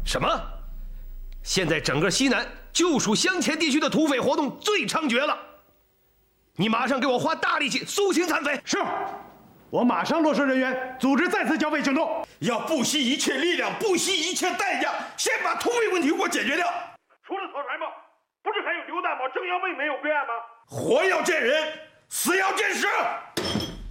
什么？现在整个西南就属镶前地区的土匪活动最猖獗了，你马上给我花大力气肃清残匪。 是，我马上落实人员，组织再次剿匪行动。 要不惜一切力量，不惜一切代价，先把土匪问题给我解决掉。 除了草船吗？不是还有刘大宝、郑耀卫没有归案吗？ 活要见人，死要见尸。